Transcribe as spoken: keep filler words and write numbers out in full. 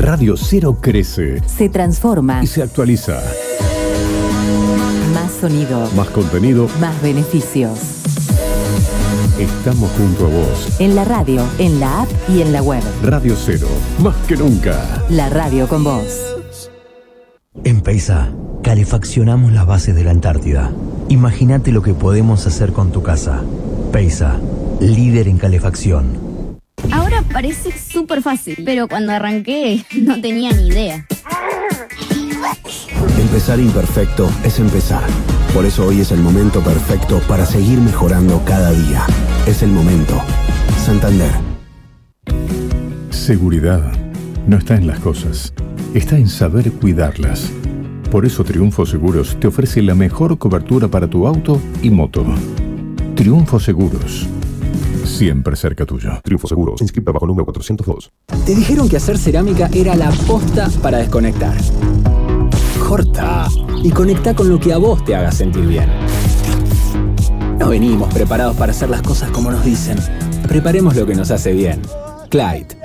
Radio Cero crece, se transforma y se actualiza. Más sonido, Más contenido, más beneficios. Estamos junto a vos. En la radio, en la app y en la web. Radio Cero, más que nunca. La radio con vos. En Peisa, calefaccionamos las bases de la Antártida. Imagínate lo que podemos hacer con tu casa. Peisa, líder en calefacción. Ahora parece súper fácil, pero cuando arranqué no tenía ni idea. Empezar imperfecto es empezar. Por eso hoy es el momento perfecto para seguir mejorando cada día. Es el momento. Santander. Seguridad no está en las cosas, está en saber cuidarlas. Por eso Triunfo Seguros te ofrece la mejor cobertura para tu auto y moto. Triunfo Seguros. Siempre cerca tuyo. Triunfo Seguros, inscrita bajo número cuatrocientos dos. Te dijeron que hacer cerámica era la posta para desconectar. Corta y conecta con lo que a vos te haga sentir bien. No venimos preparados para hacer las cosas como nos dicen. Preparemos lo que nos hace bien. Clyde.